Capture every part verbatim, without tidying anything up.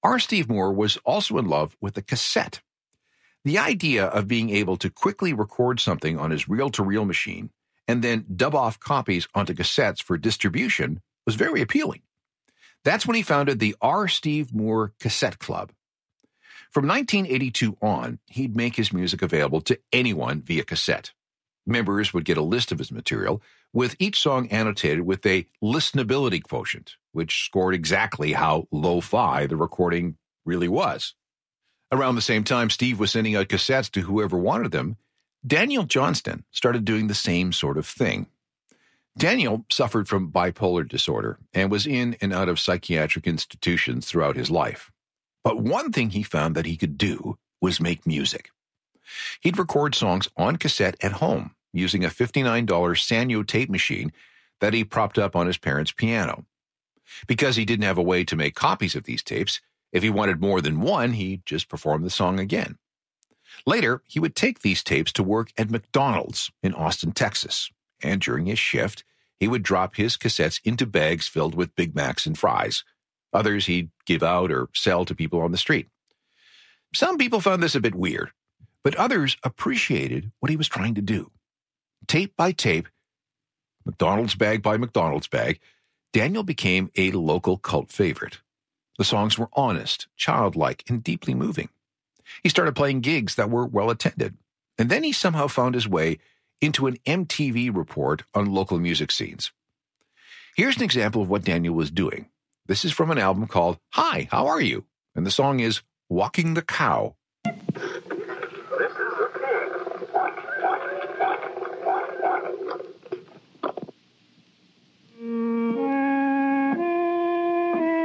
R. Steve Moore was also in love with the cassette. The idea of being able to quickly record something on his reel-to-reel machine and then dub off copies onto cassettes for distribution was very appealing. That's when he founded the R. Steve Moore Cassette Club. From nineteen eighty-two on, he'd make his music available to anyone via cassette. Members would get a list of his material, with each song annotated with a listenability quotient, which scored exactly how lo-fi the recording really was. Around the same time Steve was sending out cassettes to whoever wanted them, Daniel Johnston started doing the same sort of thing. Daniel suffered from bipolar disorder and was in and out of psychiatric institutions throughout his life. But one thing he found that he could do was make music. He'd record songs on cassette at home using a fifty-nine dollars Sanyo tape machine that he propped up on his parents' piano. Because he didn't have a way to make copies of these tapes, if he wanted more than one, he'd just perform the song again. Later, he would take these tapes to work at McDonald's in Austin, Texas, and during his shift, he would drop his cassettes into bags filled with Big Macs and fries. Others he'd give out or sell to people on the street. Some people found this a bit weird, but others appreciated what he was trying to do. Tape by tape, McDonald's bag by McDonald's bag, Daniel became a local cult favorite. The songs were honest, childlike, and deeply moving. He started playing gigs that were well attended, and then he somehow found his way into an M T V report on local music scenes. Here's an example of what Daniel was doing. This is from an album called Hi, How Are You? And the song is Walking the Cow.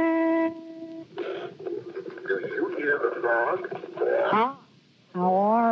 Do you hear the frog? Huh? How are